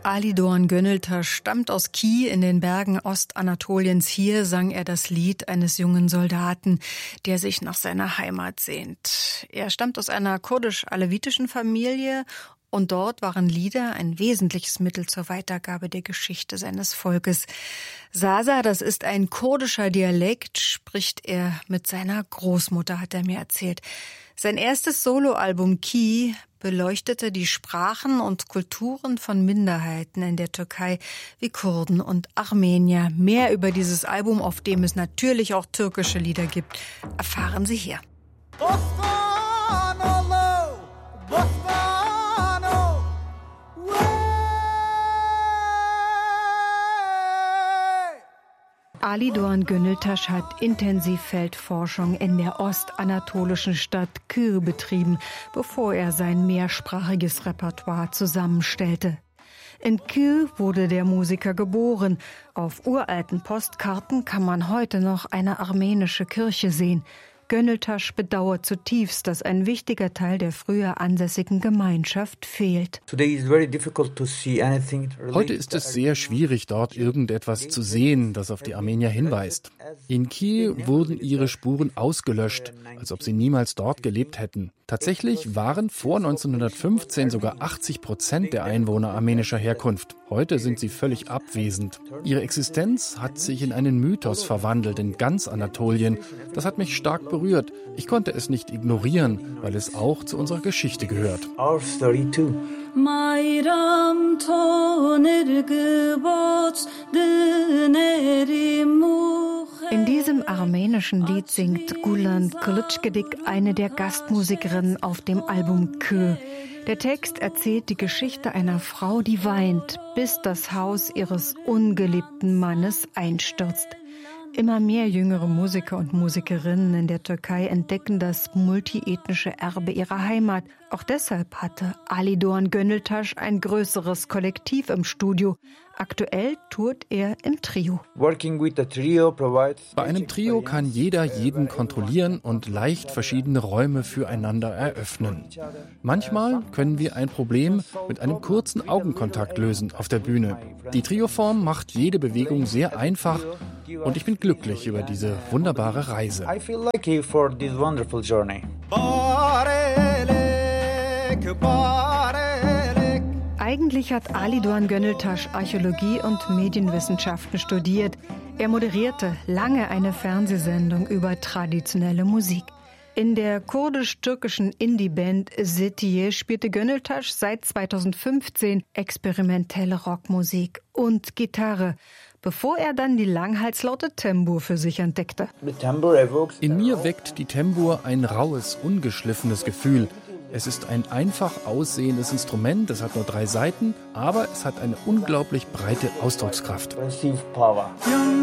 Ali Doğan Gönültaş stammt aus Ki in den Bergen Ostanatoliens. Hier sang er das Lied eines jungen Soldaten, der sich nach seiner Heimat sehnt. Er stammt aus einer kurdisch-alevitischen Familie und dort waren Lieder ein wesentliches Mittel zur Weitergabe der Geschichte seines Volkes. Sasa, das ist ein kurdischer Dialekt, spricht er mit seiner Großmutter, hat er mir erzählt. Sein erstes Soloalbum Ki beleuchtete die Sprachen und Kulturen von Minderheiten in der Türkei wie Kurden und Armenier. Mehr über dieses Album, auf dem es natürlich auch türkische Lieder gibt, erfahren Sie hier. Ali Doğan Gönültaş hat Intensivfeldforschung in der ostanatolischen Stadt Kür betrieben, bevor er sein mehrsprachiges Repertoire zusammenstellte. In Kür wurde der Musiker geboren. Auf uralten Postkarten kann man heute noch eine armenische Kirche sehen. Gönültaş bedauert zutiefst, dass ein wichtiger Teil der früher ansässigen Gemeinschaft fehlt. Heute ist es sehr schwierig, dort irgendetwas zu sehen, das auf die Armenier hinweist. In Ki wurden ihre Spuren ausgelöscht, als ob sie niemals dort gelebt hätten. Tatsächlich waren vor 1915 sogar 80% der Einwohner armenischer Herkunft. Heute sind sie völlig abwesend. Ihre Existenz hat sich in einen Mythos verwandelt in ganz Anatolien. Das hat mich stark berührt. Ich konnte es nicht ignorieren, weil es auch zu unserer Geschichte gehört. In diesem armenischen Lied singt Gulan Kılıçgedik, eine der Gastmusikerinnen auf dem Album Kö. Der Text erzählt die Geschichte einer Frau, die weint, bis das Haus ihres ungeliebten Mannes einstürzt. Immer mehr jüngere Musiker und Musikerinnen in der Türkei entdecken das multiethnische Erbe ihrer Heimat. Auch deshalb hatte Ali Doğan Gönültaş ein größeres Kollektiv im Studio. Aktuell tourt er im Trio. Bei einem Trio kann jeder jeden kontrollieren und leicht verschiedene Räume füreinander eröffnen. Manchmal können wir ein Problem mit einem kurzen Augenkontakt lösen auf der Bühne. Die Trioform macht jede Bewegung sehr einfach und ich bin glücklich über diese wunderbare Reise. Eigentlich hat Ali Doğan Gönültaş Archäologie und Medienwissenschaften studiert. Er moderierte lange eine Fernsehsendung über traditionelle Musik. In der kurdisch-türkischen Indie-Band Setiye spielte Gönültaş seit 2015 experimentelle Rockmusik und Gitarre, bevor er dann die Langhalslaute Tembur für sich entdeckte. In mir weckt die Tembur ein raues, ungeschliffenes Gefühl. Es ist ein einfach aussehendes Instrument, es hat nur 3 Saiten, aber es hat eine unglaublich breite Ausdruckskraft.